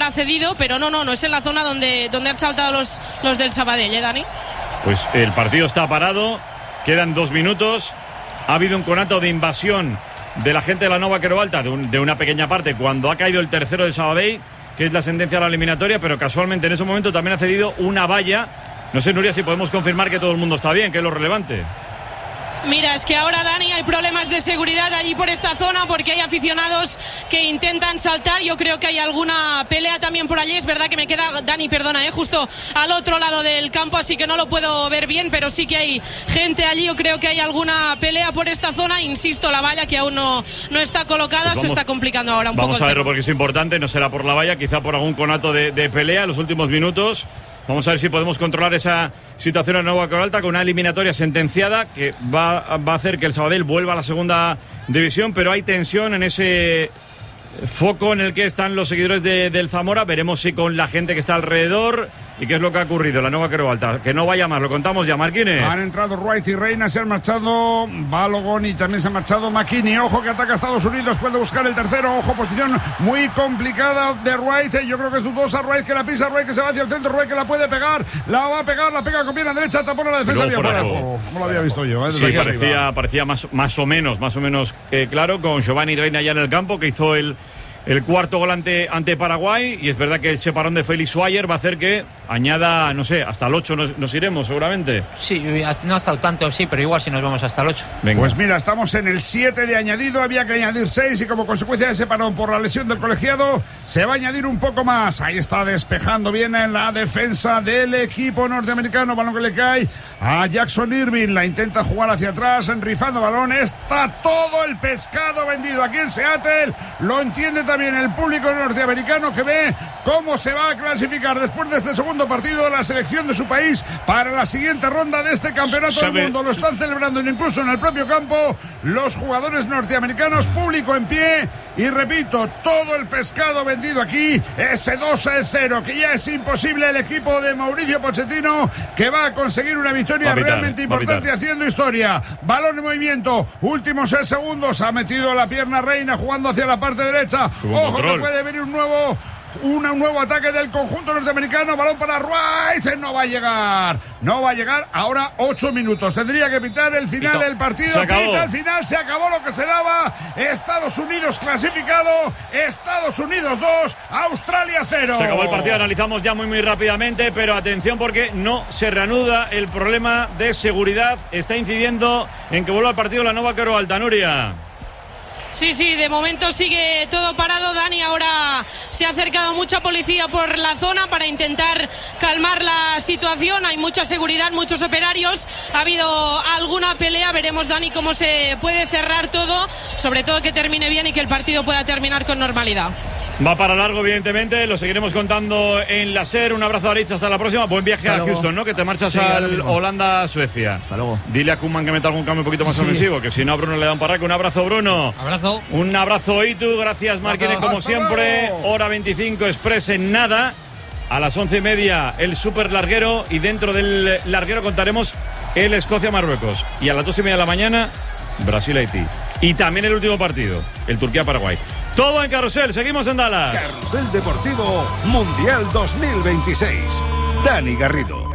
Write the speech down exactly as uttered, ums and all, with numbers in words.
habrá cedido, pero no, no, no es en la zona donde, donde han saltado los, los del Sabadell, ¿eh, Dani? Pues el partido está parado, quedan dos minutos, ha habido un conato de invasión de la gente de la Nova Quero Alta, de, un, de una pequeña parte, cuando ha caído el tercero del Sabadell, que es la sentencia a la eliminatoria, pero casualmente en ese momento también ha cedido una valla. No sé, Nuria, si podemos confirmar que todo el mundo está bien, que es lo relevante. Mira, es que ahora, Dani, hay problemas de seguridad allí por esta zona porque hay aficionados que intentan saltar. Yo creo que hay alguna pelea también por allí. Es verdad que me queda, Dani, perdona, eh, justo al otro lado del campo, así que no lo puedo ver bien, pero sí que hay gente allí. Yo creo que hay alguna pelea por esta zona. Insisto, la valla que aún no, no está colocada, pues vamos, se está complicando ahora un vamos poco. Vamos a verlo porque es importante, no será por la valla, quizá por algún conato de, de pelea en los últimos minutos. Vamos a ver si podemos controlar esa situación en Nova Quero Alta con una eliminatoria sentenciada que va, va a hacer que el Sabadell vuelva a la segunda división, pero hay tensión en ese foco en el que están los seguidores de, del Zamora. Veremos si con la gente que está alrededor y qué es lo que ha ocurrido en la Nova Quero Alta. Que no vaya más, lo contamos ya, Marquines. Han entrado Wright y Reina, se han marchado Balogun y también se ha marchado McKinney. Ojo que ataca a Estados Unidos, puede buscar el tercero. Ojo, posición muy complicada de Wright. Yo creo que es dudosa. Wright que la pisa, Wright que se va hacia el centro, Wright que la puede pegar. La va a pegar, la pega con pierna derecha, tapona la defensa. Bien fuera de juego. Como lo había visto yo. ¿eh? Sí, parecía, parecía más, más o menos, más o menos eh, claro, con Giovanni Reina ya en el campo, que hizo el... el cuarto gol ante, ante Paraguay, y es verdad que el separón de Félix Swire va a hacer que añada, no sé, hasta el ocho nos, nos iremos seguramente. Sí, no ha estado tanto, sí, pero igual si nos vamos hasta el ocho. Venga. Pues mira, estamos en el siete de añadido, había que añadir seis y como consecuencia de ese parón por la lesión del colegiado se va a añadir un poco más. Ahí está despejando bien en la defensa del equipo norteamericano, balón que le cae a Jackson Irving, la intenta jugar hacia atrás, enrifando balón. Está todo el pescado vendido aquí en Seattle, lo entiende también el público norteamericano, que ve cómo se va a clasificar después de este segundo partido la selección de su país para la siguiente ronda de este campeonato del mundo. Lo están celebrando incluso en el propio campo los jugadores norteamericanos, público en pie, y repito, todo el pescado vendido aquí. Ese dos a cero que ya es imposible el equipo de Mauricio Pochettino, que va a conseguir una victoria pitar, realmente importante haciendo historia. Balón en movimiento, últimos seis segundos, ha metido la pierna Reina jugando hacia la parte derecha. Ojo control. Que puede venir un nuevo un nuevo ataque del conjunto norteamericano. Balón para Rice, no va a llegar, no va a llegar. Ahora ocho minutos, tendría que pitar el final del partido. Pita el final, se acabó lo que se daba. Estados Unidos clasificado, Estados Unidos dos, Australia cero. Se acabó el partido, analizamos ya muy muy rápidamente, pero atención porque no se reanuda el problema de seguridad. Está incidiendo en que vuelva al partido la Nova Quero Alta, Nuria. Sí, sí, de momento sigue todo parado, Dani. Ahora se ha acercado mucha policía por la zona para intentar calmar la situación. Hay mucha seguridad, muchos operarios. Ha habido alguna pelea. Veremos, Dani, cómo se puede cerrar todo. Sobre todo que termine bien y que el partido pueda terminar con normalidad. Va para largo, evidentemente, lo seguiremos contando en la SER. Un abrazo a Rich, hasta la próxima. Buen viaje hasta a luego. Houston, ¿no? Que te marchas sí, al Holanda-Suecia. Hasta luego. Dile a Koeman que meta algún cambio un poquito más sí. ofensivo, que si no a Bruno le da un parraque. Un abrazo, Bruno. Abrazo. Un abrazo, Itu. Gracias, Marquine, como hasta siempre. Luego. Hora veinticinco, Express en nada. A las once y media, el super larguero. Y dentro del larguero contaremos el Escocia-Marruecos. Y a las dos y media de la mañana, Brasil-Haití. Y también el último partido, el Turquía-Paraguay. Todo en Carrusel, seguimos en Dallas. Carrusel Deportivo Mundial dos mil veintiséis. Dani Garrido.